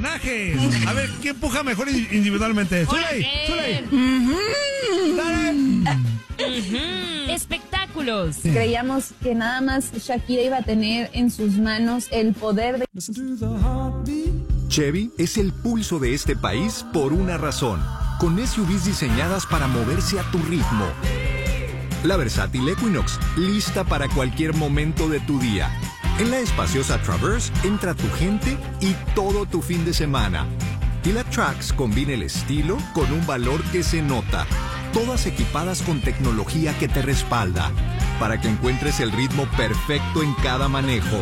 personajes. A ver, ¿quién empuja mejor individualmente? ¡Zuley! ¡Dale! Espectáculos. Creíamos que nada más Shakira iba a tener en sus manos el poder de... Chevy es el pulso de este país por una razón. Con SUVs diseñadas para moverse a tu ritmo. La versátil Equinox, lista para cualquier momento de tu día. En la espaciosa Traverse entra tu gente y todo tu fin de semana. Y la Trax combina el estilo con un valor que se nota. Todas equipadas con tecnología que te respalda, para que encuentres el ritmo perfecto en cada manejo.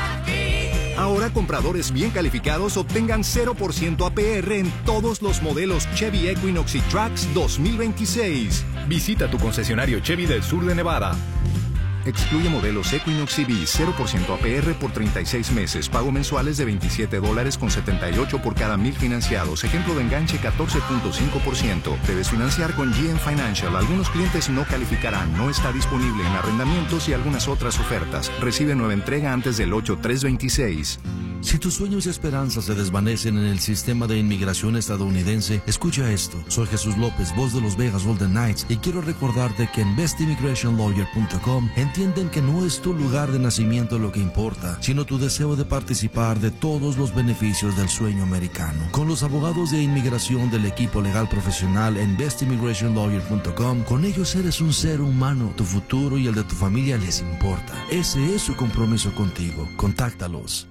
Ahora compradores bien calificados obtengan 0% APR en todos los modelos Chevy Equinox y Trax 2026. Visita tu concesionario Chevy del sur de Nevada. Excluye modelos Equinox EV, 0% APR por 36 meses. Pago mensuales de $27.78 por cada 1,000 financiados. Ejemplo de enganche 14.5%. Debes financiar con GM Financial. Algunos clientes no calificarán. No está disponible en arrendamientos y algunas otras ofertas. Recibe nueva entrega antes del 8/3/26. Si tus sueños y esperanzas se desvanecen en el sistema de inmigración estadounidense, escucha esto. Soy Jesús López, voz de los Vegas Golden Knights, y quiero recordarte que en bestimmigrationlawyer.com entienden que no es tu lugar de nacimiento lo que importa, sino tu deseo de participar de todos los beneficios del sueño americano. Con los abogados de inmigración del equipo legal profesional en bestimmigrationlawyer.com, con ellos eres un ser humano. Tu futuro y el de tu familia les importa. Ese es su compromiso contigo. Contáctalos.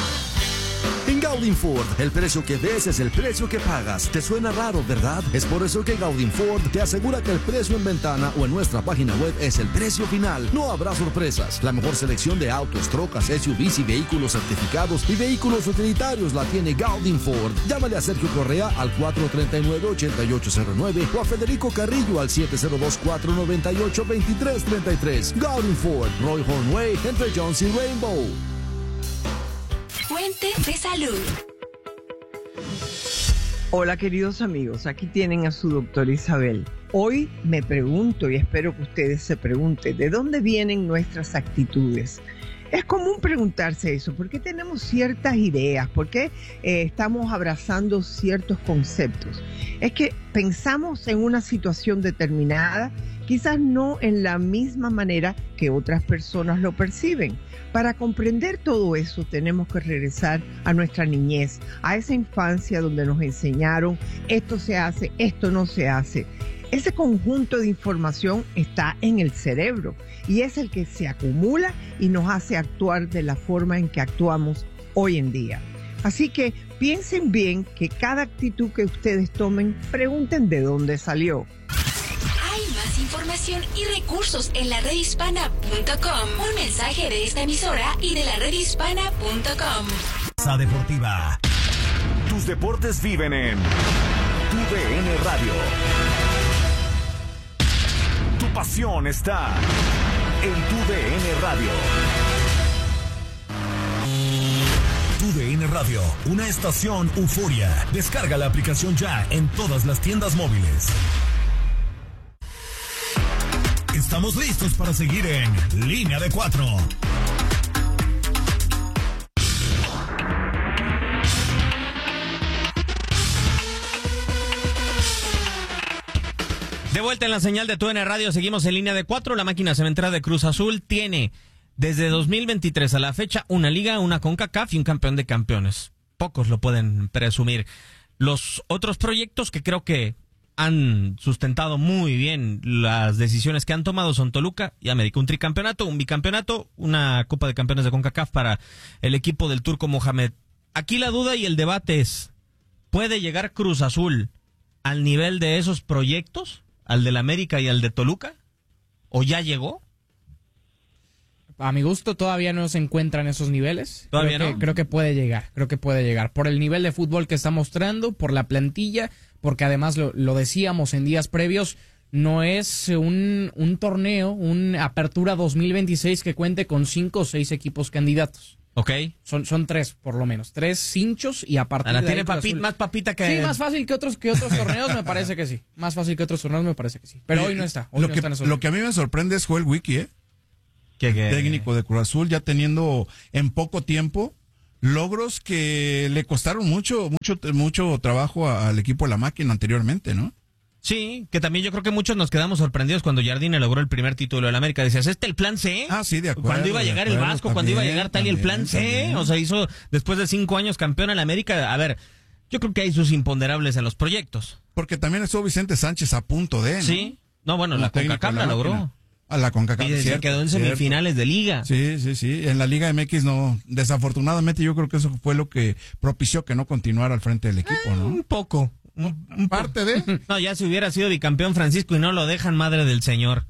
En Gaudin Ford, el precio que ves es el precio que pagas. ¿Te suena raro, verdad? Es por eso que Gaudin Ford te asegura que el precio en ventana o en nuestra página web es el precio final. No habrá sorpresas. La mejor selección de autos, trocas, SUVs y vehículos certificados y vehículos utilitarios la tiene Gaudin Ford. Llámale a Sergio Correa al 439-8809 o a Federico Carrillo al 702-498-2333. Gaudin Ford, Roy Hornway, entre Jones y Rainbow. Fuente de salud. Hola queridos amigos, aquí tienen a su doctora Isabel. Hoy me pregunto y espero que ustedes se pregunten, ¿de dónde vienen nuestras actitudes? Es común preguntarse eso, ¿por qué tenemos ciertas ideas? ¿Por qué estamos abrazando ciertos conceptos? Es que pensamos en una situación determinada, quizás no en la misma manera que otras personas lo perciben. Para comprender todo eso tenemos que regresar a nuestra niñez, a esa infancia donde nos enseñaron esto se hace, esto no se hace. Ese conjunto de información está en el cerebro y es el que se acumula y nos hace actuar de la forma en que actuamos hoy en día. Así que piensen bien que cada actitud que ustedes tomen, pregunten de dónde salió. Más información y recursos en la redhispana.com. Un mensaje de esta emisora y de la redhispana.com. Deportiva. Tus deportes viven en tu DN Radio. Tu pasión está en tu DN Radio. Tu DN Radio, una estación euforia. Descarga la aplicación ya en todas las tiendas móviles. Estamos listos para seguir en Línea de 4. De vuelta en la señal de TUDN Radio, seguimos en Línea de 4. La máquina cementera de Cruz Azul tiene desde 2023 a la fecha una liga, una CONCACAF y un campeón de campeones. Pocos lo pueden presumir. Los otros proyectos que creo que han sustentado muy bien las decisiones que han tomado son Toluca y América. Un tricampeonato, un bicampeonato, una Copa de Campeones de CONCACAF para el equipo del Turco Mohamed. Aquí la duda y el debate es, ¿puede llegar Cruz Azul al nivel de esos proyectos? ¿Al del América y al de Toluca? ¿O ya llegó? A mi gusto todavía no se encuentra en esos niveles. Creo que puede llegar. Por el nivel de fútbol que está mostrando, por la plantilla, porque además lo decíamos en días previos, no es un torneo, una apertura 2026 que cuente con 5 o 6 equipos candidatos. Ok. Son 3, por lo menos. 3 cinchos y a partir de tiene ahí... más papita que... Sí, más fácil que otros torneos, me parece que sí. Pero hoy no está. Lo que a mí me sorprende es Joel Wiki, técnico de Cruz Azul, ya teniendo en poco tiempo logros que le costaron mucho trabajo al equipo de la máquina anteriormente, ¿no? Sí, que también yo creo que muchos nos quedamos sorprendidos cuando Jardine logró el primer título de la América. Decías, ¿el plan C? Ah, sí, de acuerdo. Cuando iba a llegar el Vasco, cuando iba a llegar tal y el plan C. También. O sea, hizo después de 5 años campeón en la América. A ver, yo creo que hay sus imponderables en los proyectos. Porque también estuvo Vicente Sánchez a punto de, ¿no? Sí. No, bueno, la CONCACAF la logró. A la CONCACAF, y se quedó en semifinales de Liga. Sí. En la Liga MX no. Desafortunadamente yo creo que eso fue lo que propició que no continuara al frente del equipo, ¿no? Un poco. Parte de. No, ya si hubiera sido bicampeón Francisco y no lo dejan, madre del señor.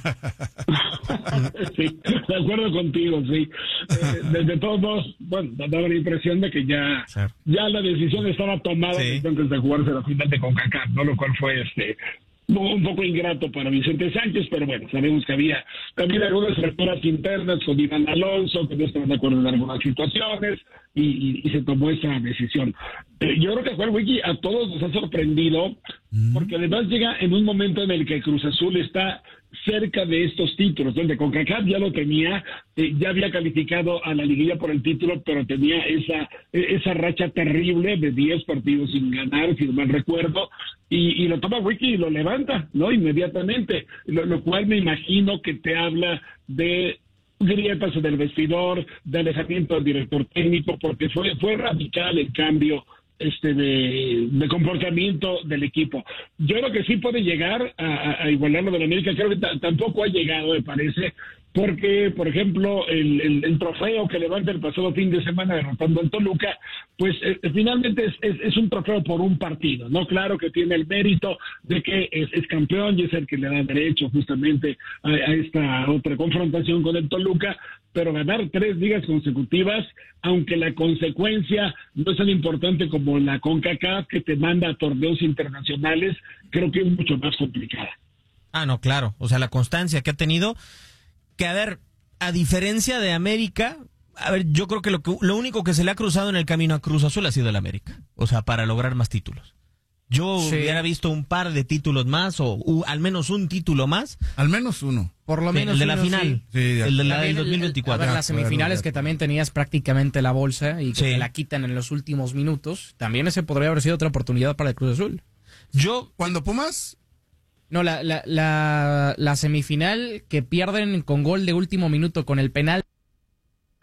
Sí, de acuerdo contigo, sí. De todos modos, bueno, daba la impresión de que ya la decisión estaba tomada antes de jugarse la final de CONCACAF, ¿no? Lo cual fue un poco ingrato para Vicente Sánchez, pero bueno, sabemos que había también algunas fracturas internas con Iván Alonso, que no estaban de acuerdo en algunas situaciones, y se tomó esa decisión. Yo creo que Juan Wiki a todos nos ha sorprendido, porque además llega en un momento en el que Cruz Azul está cerca de estos títulos, donde CONCACAF ya lo tenía, ya había calificado a la liguilla por el título, pero tenía esa racha terrible de 10 partidos sin ganar, si no mal recuerdo, y lo toma Wiki y lo levanta, ¿no? Inmediatamente, lo cual me imagino que te habla de grietas en el vestidor, de alejamiento del director técnico, porque fue radical el cambio de comportamiento del equipo. Yo creo que sí puede llegar a igualarlo de la América. Creo que tampoco ha llegado, me parece, porque, por ejemplo, el trofeo que levanta el pasado fin de semana derrotando al Toluca, pues finalmente es un trofeo por un partido, ¿no? Claro que tiene el mérito de que es campeón y es el que le da derecho justamente a esta otra confrontación con el Toluca, pero ganar 3 ligas consecutivas, aunque la consecuencia no es tan importante como la CONCACAF, que te manda a torneos internacionales, creo que es mucho más complicada. Ah, no, claro. O sea, la constancia que ha tenido, que a ver, a diferencia de América, a ver, yo creo que lo único que se le ha cruzado en el camino a Cruz Azul ha sido el América. O sea, para lograr más títulos. Yo hubiera visto un par de títulos más, o al menos un título más. Al menos uno. Por lo menos el de la final. Sí, el de la del 2024. A ver, las semifinales que también tenías prácticamente la bolsa y que te la quitan en los últimos minutos. También ese podría haber sido otra oportunidad para el Cruz Azul. Cuando Pumas... No, la semifinal que pierden con gol de último minuto con el penal